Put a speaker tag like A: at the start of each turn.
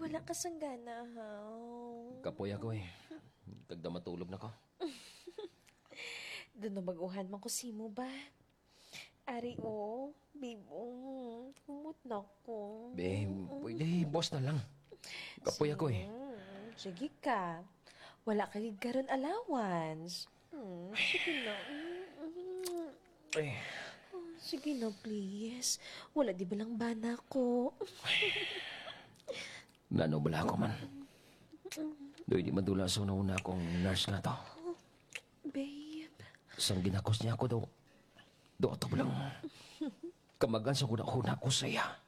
A: wala ka sanggana, haw.
B: Kapoy ako eh. Tagda matulog na ko.
A: Doon na baguhan man ko simo ba? Ari o, babe o, humot na ko.
B: Be, pwede, boss na lang. Kapoy ako eh.
A: Sige ka. Wala ka garon allowance. Sige na.
B: Eh,
A: Sige na, please. Wala di ba lang bana ko?
B: nano bala ako man. Doy di madula sa una akong nurse nga to.
A: Babe.
B: Sang ginakos niya ako daw. Do ito lang. Kamagan sa kuna-kuna ko saya.